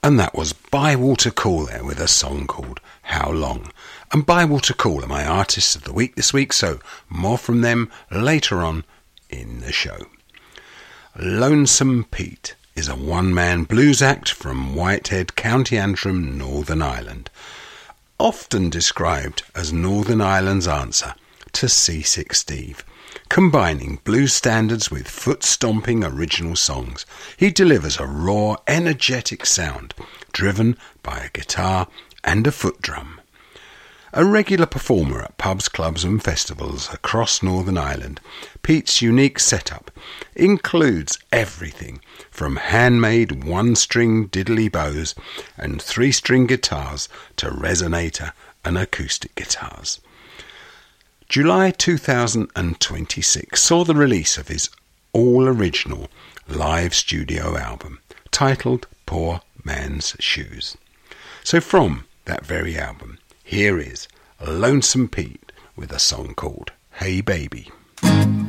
And that was Bywater Cool there with a song called How Long. And Bywater Cool are my artists of the week this week, so more from them later on in the show. Lonesome Pete is a one-man blues act from Whitehead, County Antrim, Northern Ireland, often described as Northern Ireland's answer to Seasick Steve. Combining blues standards with foot-stomping original songs, he delivers a raw, energetic sound driven by a guitar and a foot drum. A regular performer at pubs, clubs and festivals across Northern Ireland, Pete's unique setup includes everything from handmade one-string diddly bows and three-string guitars to resonator and acoustic guitars. July 2026 saw the release of his all-original live studio album titled Poor Man's Shoes. So from that very album, here is Lonesome Pete with a song called Hey Baby.